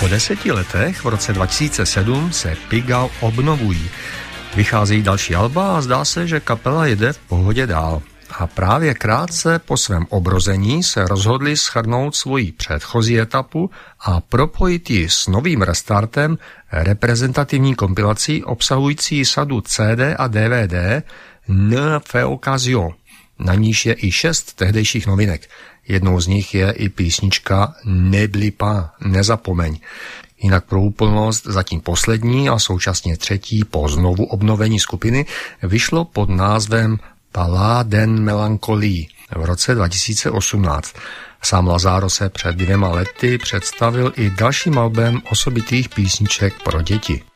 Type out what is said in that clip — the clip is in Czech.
Po 10 letech v roce 2007 se Pigalle obnovují. Vycházejí další alba a zdá se, že kapela jede v pohodě dál. A právě krátce po svém obrození se rozhodli shrnout svoji předchozí etapu a propojit ji s novým restartem reprezentativní kompilací obsahující sadu CD a DVD Ne fait occasion. Na níž je i 6 tehdejších novinek. Jednou z nich je i písnička N'oublie pas, nezapomeň. Jinak pro úplnost zatím poslední a současně třetí po znovu obnovení skupiny vyšlo pod názvem Palais d'une mélancolie v roce 2018. Sám Lazaro se před 2 lety představil i dalším albem osobitých písniček pro děti.